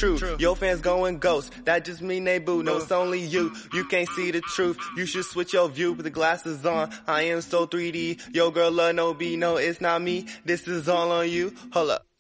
true. Your fans going ghost, that just mean they boo. No, it's only you, you can't see the truth. You should switch your view, put the glasses on. I am so 3D, yo girl love no B, no it's not me. This is all on you, hold up.